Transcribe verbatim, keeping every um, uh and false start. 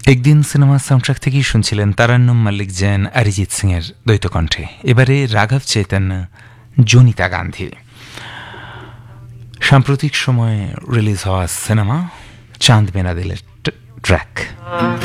একদিন সিনেমার সাউন্ডট্র্যাক থেকেই শুনছিলেন তারান্নুম মল্লিক জৈন অরিজিৎ সিং এর দ্বৈত কণ্ঠে। এবারে রাঘব চৈতন্য, জনিতা গান্ধী সাম্প্রতিক সময়ে রিলিজ হওয়া সিনেমা চাঁদ মেরা দিলের ট্র্যাক।